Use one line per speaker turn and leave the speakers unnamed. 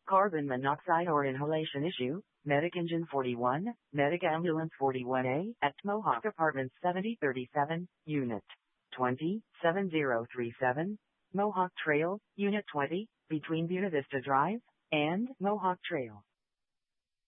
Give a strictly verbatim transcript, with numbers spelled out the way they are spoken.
carbon monoxide or inhalation issue, Medic Engine forty-one, Medic Ambulance forty-one A, at Mohawk Apartments seventy thirty-seven, Unit twenty, seven zero three seven, Mohawk Trail, Unit twenty, between Buena Vista Drive and Mohawk Trail.